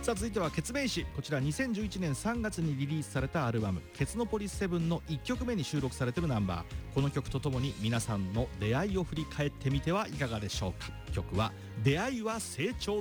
さあ続いてはケツメイシ。こちら2011年3月にリリースされたアルバムケツノポリス7の1曲目に収録されているナンバー。この曲とともに皆さんの出会いを振り返ってみてはいかがでしょうか。曲は出会いは成長